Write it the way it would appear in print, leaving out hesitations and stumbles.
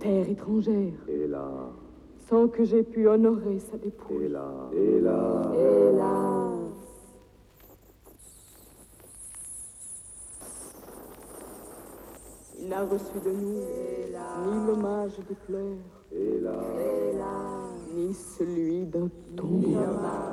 terre étrangère. Hélas. Sans que j'aie pu honorer sa dépouille. Hélas. Hélas. Hélas. Il n'a reçu de nous ni l'hommage de pleurs, Hélas. ni celui d'un tombeau.